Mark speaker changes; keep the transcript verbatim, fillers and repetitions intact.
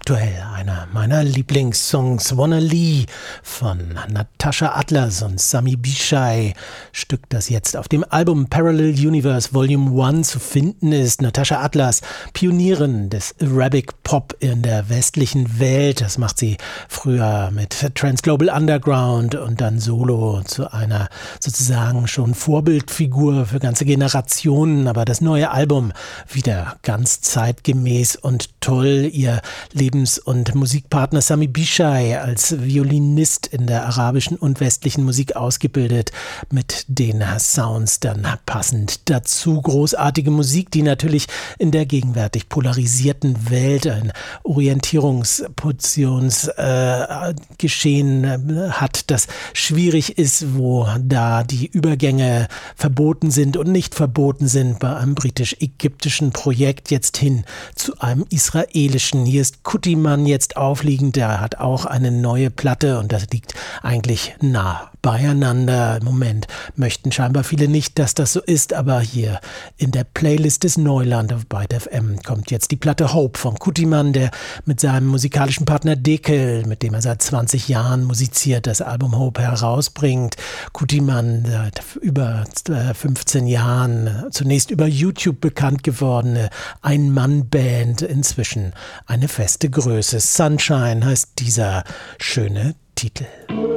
Speaker 1: aktuell einer meiner Lieblingssongs, Wanna Lee von Natasha Atlas und Sami Bishai. Stück, das jetzt auf dem Album Parallel Universe Volume eins zu finden ist. Natasha Atlas, Pionierin des Arabic Pop in der westlichen Welt. Das macht sie früher mit Trans Global Underground und dann solo zu einer sozusagen schon Vorbildfigur für ganze Generationen. Aber das neue Album wieder ganz zeitgemäß und toll. Ihr Lebens- und Musikpartner Sami Bishai als Violinist in der arabischen und westlichen Musik ausgebildet, mit den Sounds dann passend dazu. Großartige Musik, die natürlich in der gegenwärtig polarisierten Welt ein Orientierungspositionsgeschehen äh, hat, das schwierig ist, wo da die Übergänge verboten sind und nicht verboten sind bei einem britisch-ägyptischen Projekt jetzt hin zu einem israelischen. Hier ist Kutiman jetzt aufliegend, der hat auch eine neue Platte und das liegt eigentlich nah beieinander. Im Moment möchten scheinbar viele nicht, dass das so ist, aber hier in der Playlist des Neuland auf Byte F M kommt jetzt die Platte Hope von Kutiman, der mit seinem musikalischen Partner Dekel, mit dem er seit zwanzig Jahren musiziert, das Album Hope herausbringt. Kutiman seit über fünfzehn Jahren, zunächst über YouTube bekannt gewordene Ein-Mann-Band, inzwischen eine feste Größe. Sunshine heißt dieser schöne Titel.